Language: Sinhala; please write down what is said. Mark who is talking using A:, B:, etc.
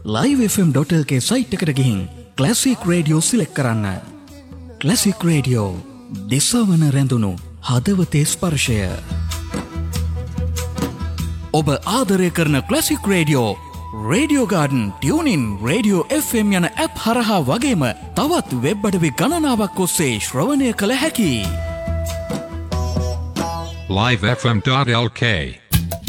A: livefm.lk සයිට් එකට ගිහින් ක්ලාසික් රේඩියෝ සිලෙක්ට් කරන්න. ක්ලාසික් රේඩියෝ දිසවන රැඳුණු හදවතේ ස්පර්ශය. ඔබ ආදරය කරන classic radio radio garden tuning radio FM යන ඇප් හරහා වගේම තවත් වෙබ් අඩවි ගණනාවක් ඔස්සේ ශ්‍රවණය කළ හැකි.
B: livefm.lk